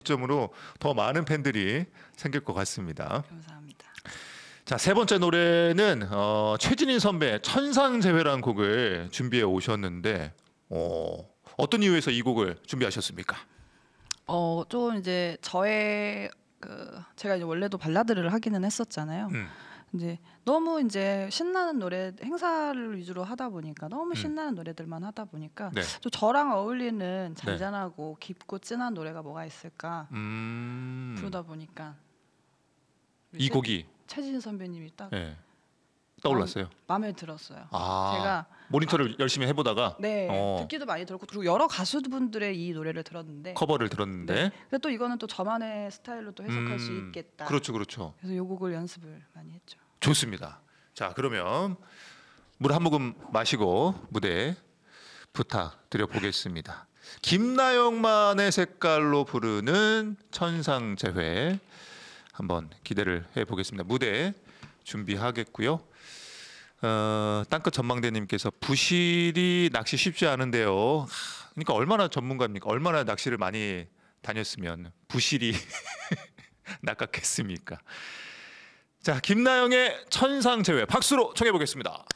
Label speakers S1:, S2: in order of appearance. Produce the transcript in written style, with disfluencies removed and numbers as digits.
S1: 점으로 더 많은 팬들이 생길 것 같습니다.
S2: 감사합니다.
S1: 자, 세 번째 노래는 최진인 선배 천상재회라는 곡을 준비해 오셨는데 어떤 이유에서 이 곡을 준비하셨습니까?
S2: 좀 이제 제가 이제 원래도 발라드를 하기는 했었잖아요. 이제 너무 이제 신나는 노래 행사를 위주로 하다 보니까 너무 신나는 노래들만 하다 보니까
S1: 네.
S2: 좀 저랑 어울리는 잔잔하고 깊고 진한 노래가 뭐가 있을까 부르다 보니까
S1: 이 곡이
S2: 최진 선배님이 딱
S1: 네, 떠올랐어요.
S2: 마음에 들었어요.
S1: 제가 모니터를 열심히 해보다가
S2: 듣기도 많이 들었고 그리고 여러 가수분들의 이 노래를 들었는데
S1: 커버를 들었는데
S2: 근데 또 이거는 또 저만의 스타일로 또 해석할 수 있겠다.
S1: 그렇죠.
S2: 그래서 이 곡을 연습을 많이 했죠.
S1: 좋습니다. 자, 그러면 물 한 모금 마시고 무대 부탁드려 보겠습니다. 김나영만의 색깔로 부르는 천상재회 한번 기대를 해 보겠습니다. 무대 준비하겠고요. 땅끝 전망대님께서 부실이 낚시 쉽지 않은데요. 그러니까 얼마나 전문가입니까? 얼마나 낚시를 많이 다녔으면 부실이 낚았겠습니까? 자, 김나영의 천상재회 박수로 청해 보겠습니다.